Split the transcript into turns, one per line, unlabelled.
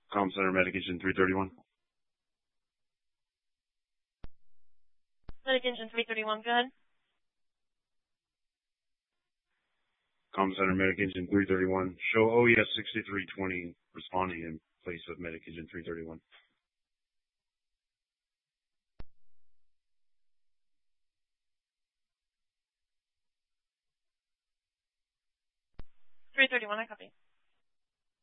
Comm Center Medic Engine 331.
Medic Engine 331, go ahead.
Comm Center Medic Engine 331. Show OES 6320 responding in place of Medic Engine 331.
I copy.